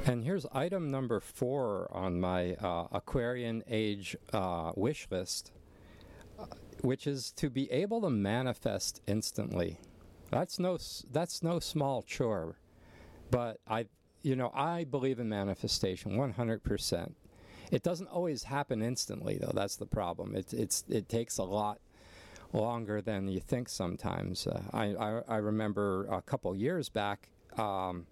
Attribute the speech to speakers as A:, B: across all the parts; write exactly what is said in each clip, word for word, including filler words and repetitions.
A: And here's item number four on my uh, Aquarian Age uh, wish list, uh, which is to be able to manifest instantly. That's no that's no small chore, but I you know I believe in manifestation one hundred percent. It doesn't always happen instantly, though. That's the problem. It it's it takes a lot longer than you think sometimes. Uh, I, I I remember a couple years back. Um,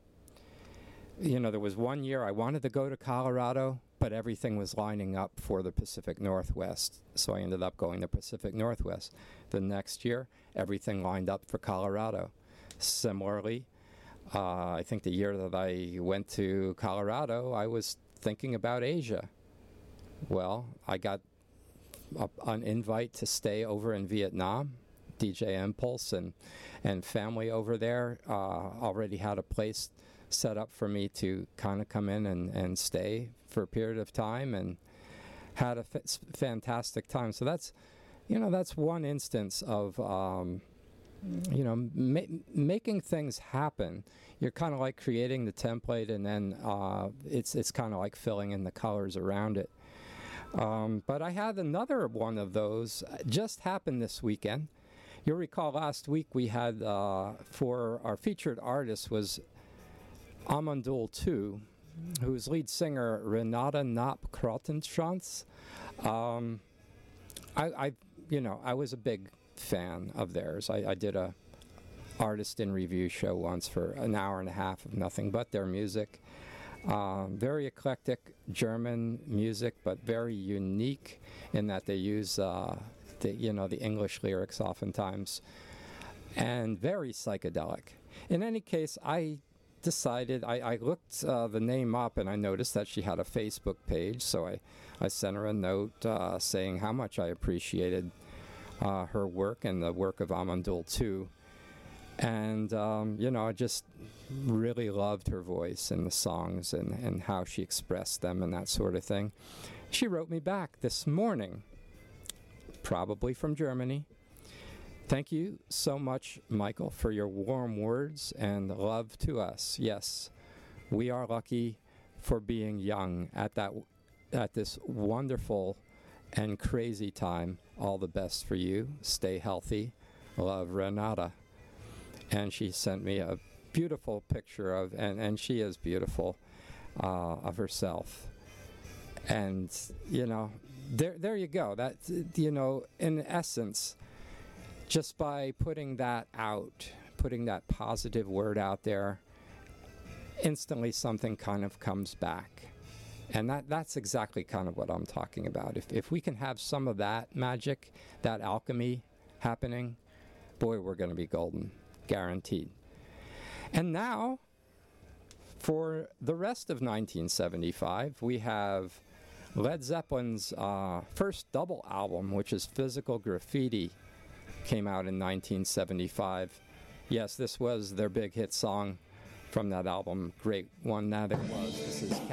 A: You know, there was one year I wanted to go to Colorado, but everything was lining up for the Pacific Northwest. So I ended up going to Pacific Northwest. The next year, everything lined up for Colorado. Similarly, uh, I think the year that I went to Colorado, I was thinking about Asia. Well, I got a, an invite to stay over in Vietnam. D J Impulse and, and family over there uh, already had a place set up for me to kind of come in and, and stay for a period of time, and had a f- fantastic time. So that's, you know, that's one instance of, um, you know, ma- making things happen. You're kind of like creating the template, and then uh, it's it's kind of like filling in the colors around it. Um, but I had another one of those just happened this weekend. You'll recall last week we had, uh, for our featured artist was Amandul two, whose lead singer Renata Knapp Krottenschanz. Um, I, I, you know, I was a big fan of theirs. I, I did a artist in review show once for an hour and a half of nothing but their music. Uh, very eclectic German music, but very unique in that they use, uh, the, you know, the English lyrics oftentimes, and very psychedelic. In any case, I decided, I, I looked uh, the name up, and I noticed that she had a Facebook page, so I, I sent her a note uh, saying how much I appreciated uh, her work and the work of Amandul two. And, um, you know, I just really loved her voice and the songs and, and how she expressed them and that sort of thing. She wrote me back this morning, probably from Germany. Thank you so much, Michael, for your warm words and love to us. Yes, we are lucky for being young at that at this wonderful and crazy time. All the best for you. Stay healthy. Love, Renata. And she sent me a beautiful picture of, and, and she is beautiful, uh, of herself. And, you know, there there you go. That, you know, in essence, just by putting that out, putting that positive word out there, instantly something kind of comes back. And that that's exactly kind of what I'm talking about. If if we can have some of that magic, that alchemy happening, boy, we're going to be golden. Guaranteed. And now, for the rest of nineteen seventy-five, we have Led Zeppelin's uh, first double album, which is Physical Graffiti, came out in nineteen seventy-five. Yes, this was their big hit song from that album. Great one that it was. This is